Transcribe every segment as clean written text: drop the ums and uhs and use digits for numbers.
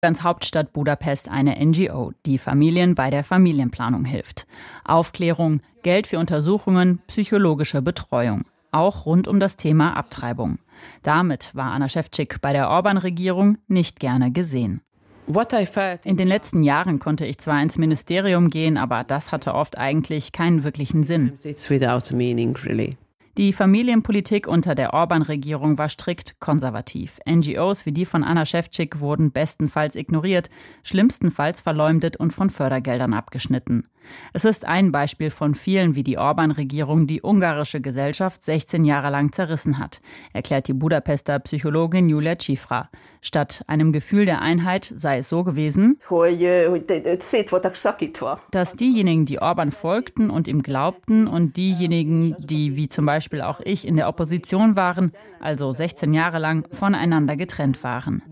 Ungarns Hauptstadt Budapest eine NGO, die Familien bei der Familienplanung hilft. Aufklärung, Geld für Untersuchungen, psychologische Betreuung. Auch rund um das Thema Abtreibung. Damit war Anna Šefčík bei der Orbán-Regierung nicht gerne gesehen. In den letzten Jahren konnte ich zwar ins Ministerium gehen, aber das hatte oft eigentlich keinen wirklichen Sinn. Die Familienpolitik unter der Orbán-Regierung war strikt konservativ. NGOs wie die von Anna Šefčík wurden bestenfalls ignoriert, schlimmstenfalls verleumdet und von Fördergeldern abgeschnitten. Es ist ein Beispiel von vielen, wie die Orbán-Regierung die ungarische Gesellschaft 16 Jahre lang zerrissen hat, erklärt die Budapester Psychologin Julia Cifra. Statt einem Gefühl der Einheit sei es so gewesen, dass diejenigen, die Orbán folgten und ihm glaubten, und diejenigen, die wie zum Beispiel auch ich in der Opposition waren, also 16 Jahre lang voneinander getrennt waren.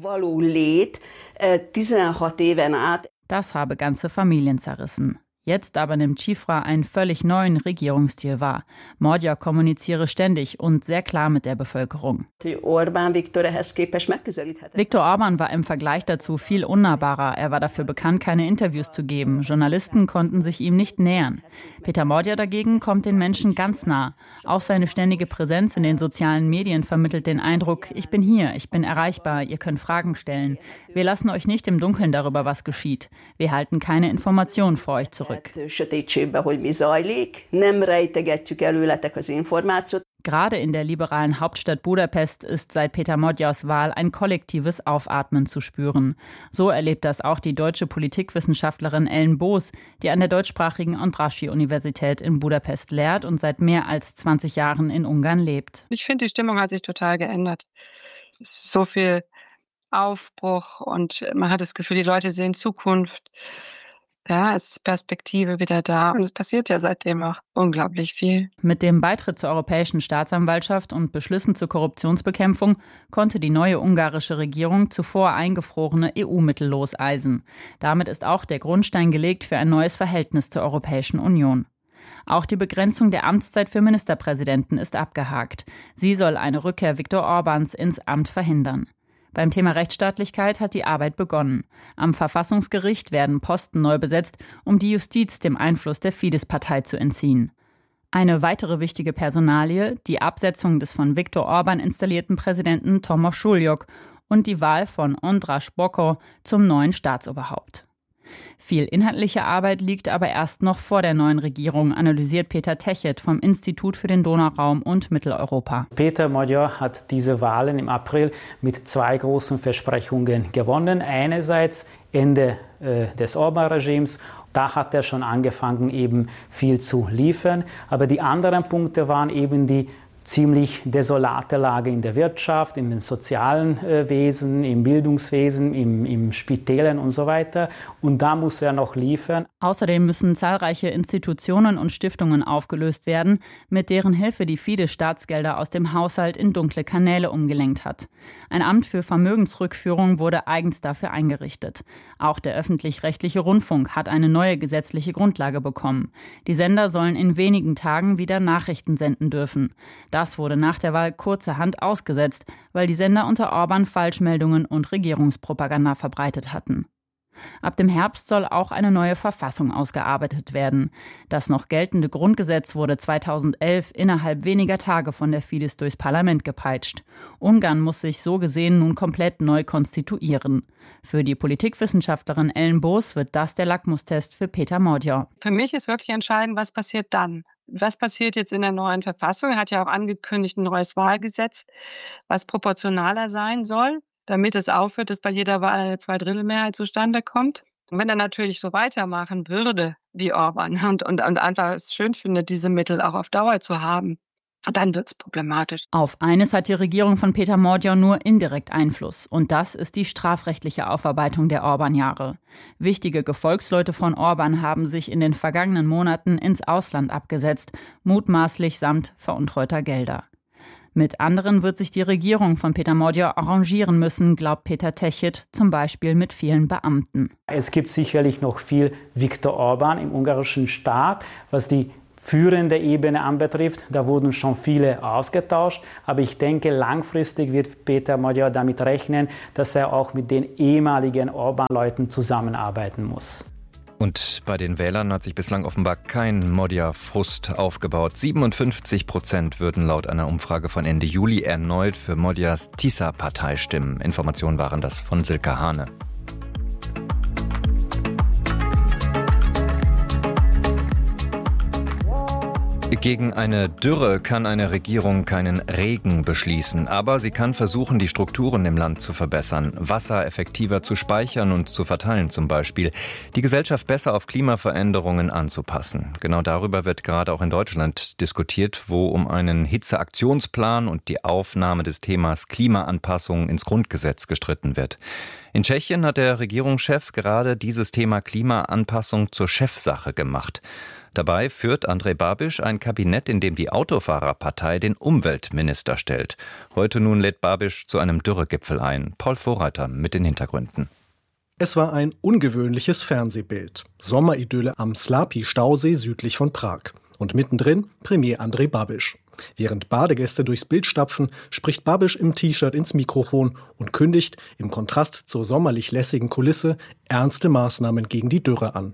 Das habe ganze Familien zerrissen. Jetzt aber nimmt Cifra einen völlig neuen Regierungsstil wahr. Magyar kommuniziere ständig und sehr klar mit der Bevölkerung. Viktor Orbán war im Vergleich dazu viel unnahbarer. Er war dafür bekannt, keine Interviews zu geben. Journalisten konnten sich ihm nicht nähern. Péter Magyar dagegen kommt den Menschen ganz nah. Auch seine ständige Präsenz in den sozialen Medien vermittelt den Eindruck, ich bin hier, ich bin erreichbar, ihr könnt Fragen stellen. Wir lassen euch nicht im Dunkeln darüber, was geschieht. Wir halten keine Informationen vor euch zurück. Gerade in der liberalen Hauptstadt Budapest ist seit Péter Magyars Wahl ein kollektives Aufatmen zu spüren. So erlebt das auch die deutsche Politikwissenschaftlerin Ellen Boos, die an der deutschsprachigen Andrássy-Universität in Budapest lehrt und seit mehr als 20 Jahren in Ungarn lebt. Ich finde, die Stimmung hat sich total geändert. Es ist so viel Aufbruch und man hat das Gefühl, die Leute sehen Zukunft. Ja, es ist Perspektive wieder da und es passiert ja seitdem auch unglaublich viel. Mit dem Beitritt zur Europäischen Staatsanwaltschaft und Beschlüssen zur Korruptionsbekämpfung konnte die neue ungarische Regierung zuvor eingefrorene EU-Mittel loseisen. Damit ist auch der Grundstein gelegt für ein neues Verhältnis zur Europäischen Union. Auch die Begrenzung der Amtszeit für Ministerpräsidenten ist abgehakt. Sie soll eine Rückkehr Viktor Orbáns ins Amt verhindern. Beim Thema Rechtsstaatlichkeit hat die Arbeit begonnen. Am Verfassungsgericht werden Posten neu besetzt, um die Justiz dem Einfluss der Fidesz-Partei zu entziehen. Eine weitere wichtige Personalie, die Absetzung des von Viktor Orbán installierten Präsidenten Tomasz Suljok und die Wahl von András Bokor zum neuen Staatsoberhaupt. Viel inhaltliche Arbeit liegt aber erst noch vor der neuen Regierung, analysiert Peter Techet vom Institut für den Donauraum und Mitteleuropa. Péter Magyar hat diese Wahlen im April mit 2 großen Versprechungen gewonnen. Einerseits Ende des Orbán-Regimes. Da hat er schon angefangen, eben viel zu liefern. Aber die anderen Punkte waren eben die ziemlich desolate Lage in der Wirtschaft, in den sozialen Wesen, im Bildungswesen, im Spitälen und so weiter. Und da muss er noch liefern. Außerdem müssen zahlreiche Institutionen und Stiftungen aufgelöst werden, mit deren Hilfe die Fidesz Staatsgelder aus dem Haushalt in dunkle Kanäle umgelenkt hat. Ein Amt für Vermögensrückführung wurde eigens dafür eingerichtet. Auch der öffentlich-rechtliche Rundfunk hat eine neue gesetzliche Grundlage bekommen. Die Sender sollen in wenigen Tagen wieder Nachrichten senden dürfen. Das wurde nach der Wahl kurzerhand ausgesetzt, weil die Sender unter Orbán Falschmeldungen und Regierungspropaganda verbreitet hatten. Ab dem Herbst soll auch eine neue Verfassung ausgearbeitet werden. Das noch geltende Grundgesetz wurde 2011 innerhalb weniger Tage von der Fidesz durchs Parlament gepeitscht. Ungarn muss sich so gesehen nun komplett neu konstituieren. Für die Politikwissenschaftlerin Ellen Boos wird das der Lackmustest für Péter Magyar. Für mich ist wirklich entscheidend, was passiert dann. Was passiert jetzt in der neuen Verfassung? Er hat ja auch angekündigt, ein neues Wahlgesetz, was proportionaler sein soll, damit es aufhört, dass bei jeder Wahl eine Zweidrittelmehrheit zustande kommt. Und wenn er natürlich so weitermachen würde wie Orbán und einfach es schön findet, diese Mittel auch auf Dauer zu haben, dann wird es problematisch. Auf eines hat die Regierung von Péter Magyar nur indirekt Einfluss. Und das ist die strafrechtliche Aufarbeitung der Orbán-Jahre. Wichtige Gefolgsleute von Orbán haben sich in den vergangenen Monaten ins Ausland abgesetzt, mutmaßlich samt veruntreuter Gelder. Mit anderen wird sich die Regierung von Péter Magyar arrangieren müssen, glaubt Peter Techet, zum Beispiel mit vielen Beamten. Es gibt sicherlich noch viel Viktor Orbán im ungarischen Staat, was die führende Ebene anbetrifft. Da wurden schon viele ausgetauscht, aber ich denke, langfristig wird Peter Magyar damit rechnen, dass er auch mit den ehemaligen Orban-Leuten zusammenarbeiten muss. Und bei den Wählern hat sich bislang offenbar kein Magyar-Frust aufgebaut. 57% würden laut einer Umfrage von Ende Juli erneut für Magyars Tisza-Partei stimmen. Informationen waren das von Silke Hane. Gegen eine Dürre kann eine Regierung keinen Regen beschließen, aber sie kann versuchen, die Strukturen im Land zu verbessern, Wasser effektiver zu speichern und zu verteilen zum Beispiel, die Gesellschaft besser auf Klimaveränderungen anzupassen. Genau darüber wird gerade auch in Deutschland diskutiert, wo um einen Hitzeaktionsplan und die Aufnahme des Themas Klimaanpassung ins Grundgesetz gestritten wird. In Tschechien hat der Regierungschef gerade dieses Thema Klimaanpassung zur Chefsache gemacht. Dabei führt Andrej Babiš ein Kabinett, in dem die Autofahrerpartei den Umweltminister stellt. Heute nun lädt Babiš zu einem Dürregipfel ein. Paul Vorreiter mit den Hintergründen. Es war ein ungewöhnliches Fernsehbild. Sommeridylle am Slapi-Stausee südlich von Prag. Und mittendrin Premier Andrej Babiš. Während Badegäste durchs Bild stapfen, spricht Babiš im T-Shirt ins Mikrofon und kündigt, im Kontrast zur sommerlich lässigen Kulisse, ernste Maßnahmen gegen die Dürre an.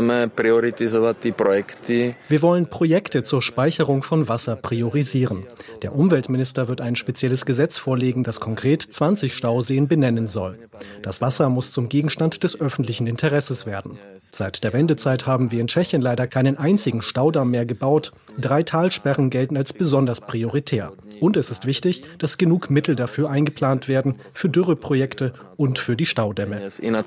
Wir wollen Projekte zur Speicherung von Wasser priorisieren. Der Umweltminister wird ein spezielles Gesetz vorlegen, das konkret 20 Stauseen benennen soll. Das Wasser muss zum Gegenstand des öffentlichen Interesses werden. Seit der Wendezeit haben wir in Tschechien leider keinen einzigen Staudamm mehr gebaut. 3 Talsperren gelten als besonders prioritär. Und es ist wichtig, dass genug Mittel dafür eingeplant werden, für Dürreprojekte und für die Staudämme.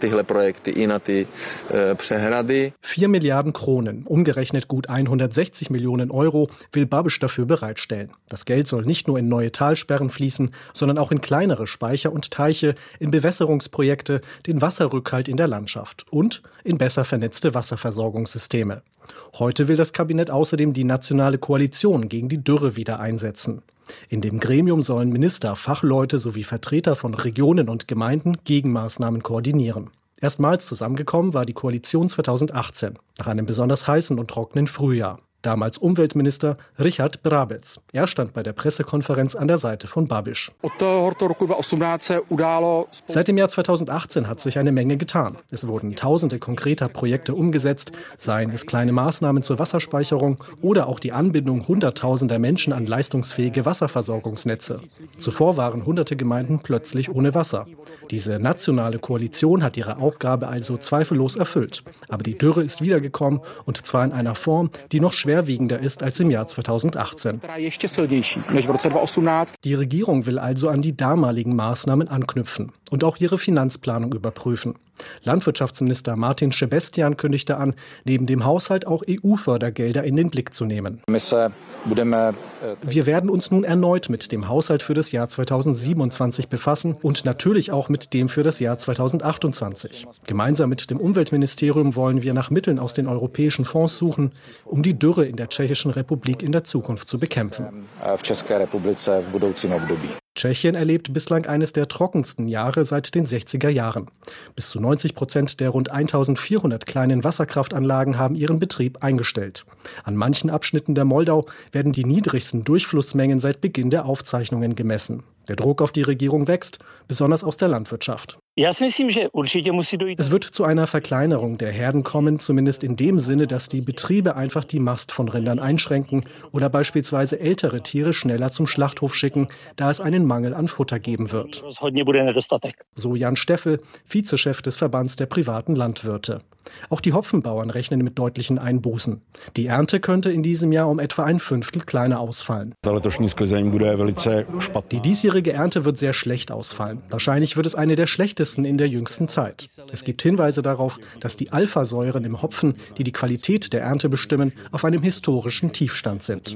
4 Milliarden Kronen, umgerechnet gut 160 Millionen Euro, will Babiš dafür bereitstellen. Das Geld soll nicht nur in neue Talsperren fließen, sondern auch in kleinere Speicher und Teiche, in Bewässerungsprojekte, den Wasserrückhalt in der Landschaft und in besser vernetzte Wasserversorgungssysteme. Heute will das Kabinett außerdem die Nationale Koalition gegen die Dürre wieder einsetzen. In dem Gremium sollen Minister, Fachleute sowie Vertreter von Regionen und Gemeinden Gegenmaßnahmen koordinieren. Erstmals zusammengekommen war die Koalition 2018, nach einem besonders heißen und trockenen Frühjahr. Damals Umweltminister Richard Brabec. Er stand bei der Pressekonferenz an der Seite von Babiš. Seit dem Jahr 2018 hat sich eine Menge getan. Es wurden tausende konkreter Projekte umgesetzt, seien es kleine Maßnahmen zur Wasserspeicherung oder auch die Anbindung hunderttausender Menschen an leistungsfähige Wasserversorgungsnetze. Zuvor waren hunderte Gemeinden plötzlich ohne Wasser. Diese nationale Koalition hat ihre Aufgabe also zweifellos erfüllt. Aber die Dürre ist wiedergekommen und zwar in einer Form, die noch schwerwiegender ist als im Jahr 2018. Die Regierung will also an die damaligen Maßnahmen anknüpfen und auch ihre Finanzplanung überprüfen. Landwirtschaftsminister Martin Šebestian kündigte an, neben dem Haushalt auch EU-Fördergelder in den Blick zu nehmen. Wir werden uns nun erneut mit dem Haushalt für das Jahr 2027 befassen und natürlich auch mit dem für das Jahr 2028. Gemeinsam mit dem Umweltministerium wollen wir nach Mitteln aus den europäischen Fonds suchen, um die Dürre in der Tschechischen Republik in der Zukunft zu bekämpfen. Tschechien erlebt bislang eines der trockensten Jahre seit den 60er Jahren. Bis zu 90% der rund 1400 kleinen Wasserkraftanlagen haben ihren Betrieb eingestellt. An manchen Abschnitten der Moldau werden die niedrigsten Durchflussmengen seit Beginn der Aufzeichnungen gemessen. Der Druck auf die Regierung wächst, besonders aus der Landwirtschaft. Es wird zu einer Verkleinerung der Herden kommen, zumindest in dem Sinne, dass die Betriebe einfach die Mast von Rindern einschränken oder beispielsweise ältere Tiere schneller zum Schlachthof schicken, da es einen Mangel an Futter geben wird. So Jan Steffel, Vizechef des Verbands der privaten Landwirte. Auch die Hopfenbauern rechnen mit deutlichen Einbußen. Die Ernte könnte in diesem Jahr um etwa ein Fünftel kleiner ausfallen. Die diesjährige Ernte wird sehr schlecht ausfallen. Wahrscheinlich wird es eine der schlechtesten in der jüngsten Zeit. Es gibt Hinweise darauf, dass die Alphasäuren im Hopfen, die die Qualität der Ernte bestimmen, auf einem historischen Tiefstand sind,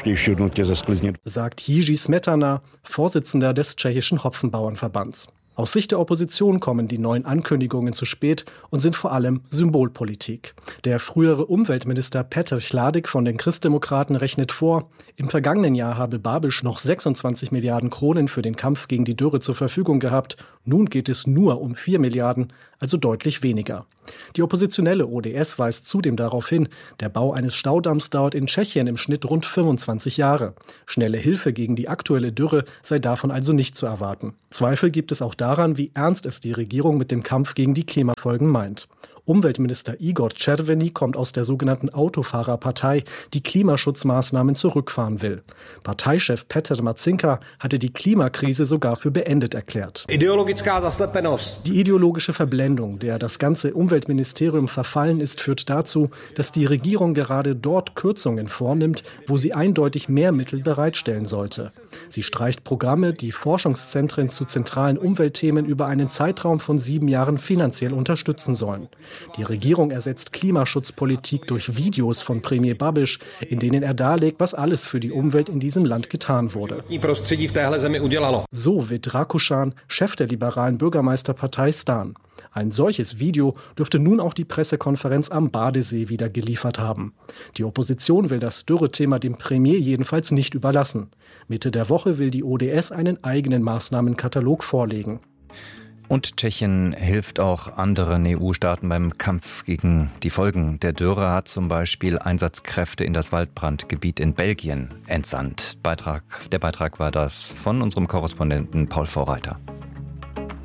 sagt Jiří Smetana, Vorsitzender des tschechischen Hopfenbauernverbands. Aus Sicht der Opposition kommen die neuen Ankündigungen zu spät und sind vor allem Symbolpolitik. Der frühere Umweltminister Petr Chládek von den Christdemokraten rechnet vor, im vergangenen Jahr habe Babiš noch 26 Milliarden Kronen für den Kampf gegen die Dürre zur Verfügung gehabt. Nun geht es nur um 4 Milliarden, also deutlich weniger. Die oppositionelle ODS weist zudem darauf hin, der Bau eines Staudamms dauert in Tschechien im Schnitt rund 25 Jahre. Schnelle Hilfe gegen die aktuelle Dürre sei davon also nicht zu erwarten. Zweifel gibt es auch daran, wie ernst es die Regierung mit dem Kampf gegen die Klimafolgen meint. Umweltminister Igor Červený kommt aus der sogenannten Autofahrerpartei, die Klimaschutzmaßnahmen zurückfahren will. Parteichef Petr Marcinka hatte die Klimakrise sogar für beendet erklärt. Die ideologische Verblendung, der das ganze Umweltministerium verfallen ist, führt dazu, dass die Regierung gerade dort Kürzungen vornimmt, wo sie eindeutig mehr Mittel bereitstellen sollte. Sie streicht Programme, die Forschungszentren zu zentralen Umweltthemen über einen Zeitraum von 7 Jahren finanziell unterstützen sollen. Die Regierung ersetzt Klimaschutzpolitik durch Videos von Premier Babiš, in denen er darlegt, was alles für die Umwelt in diesem Land getan wurde. So Vít Rakušan, Chef der liberalen Bürgermeisterpartei STAN. Ein solches Video dürfte nun auch die Pressekonferenz am Badesee wieder geliefert haben. Die Opposition will das Dürrethema dem Premier jedenfalls nicht überlassen. Mitte der Woche will die ODS einen eigenen Maßnahmenkatalog vorlegen. Und Tschechien hilft auch anderen EU-Staaten beim Kampf gegen die Folgen der Dürre, hat zum Beispiel Einsatzkräfte in das Waldbrandgebiet in Belgien entsandt. Der Beitrag war das von unserem Korrespondenten Paul Vorreiter.